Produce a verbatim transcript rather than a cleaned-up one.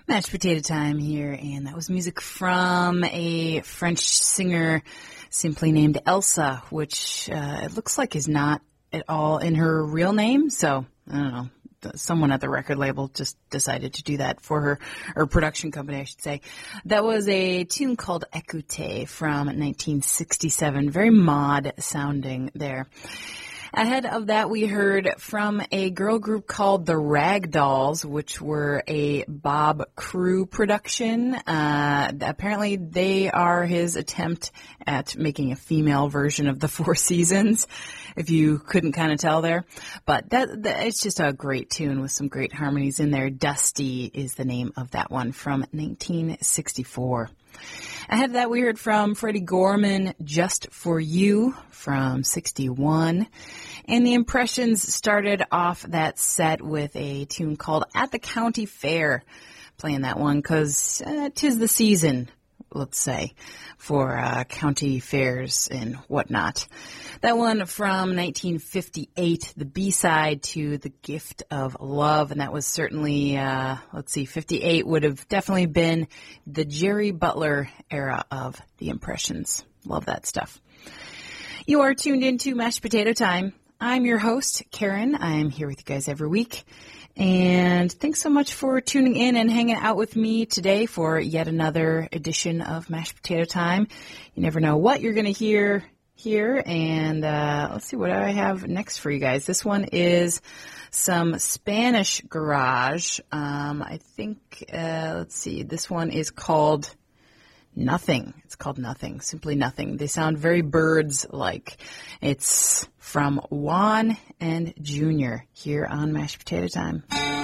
Mashed Potato Time here, and that was music from a French singer simply named Elsa, which uh, it looks like is not at all in her real name, so I don't know. Someone at the record label just decided to do that for her, or production company, I should say. That was a tune called Écoutez from nineteen sixty-seven. Very mod sounding there. Ahead of that, we heard from a girl group called the Ragdolls, which were a Bob Crew production. Uh, apparently, they are his attempt at making a female version of the Four Seasons, if you couldn't kind of tell there. But that, that it's just a great tune with some great harmonies in there. Dusty is the name of that one from nineteen sixty-four. Ahead of that, we heard from Freddie Gorman, Just For You, from sixty-one. And the Impressions started off that set with a tune called At the County Fair. Playing that one because uh, 'tis the season, let's say, for uh, county fairs and whatnot. That one from nineteen fifty-eight, the B-side to The Gift of Love, and that was certainly, uh, let's see, fifty-eight would have definitely been the Jerry Butler era of The Impressions. Love that stuff. You are tuned into Mashed Potato Time. I'm your host, Karen. I'm here with you guys every week. And thanks so much for tuning in and hanging out with me today for yet another edition of Mashed Potato Time. You never know what you're going to hear here. And uh, let's see what I have next for you guys. This one is some Spanish garage. Um, I think, uh, let's see, this one is called Nothing. It's called Nothing. Simply Nothing. They sound very Birds-like. It's from Juan and Junior here on Mashed Potato Time.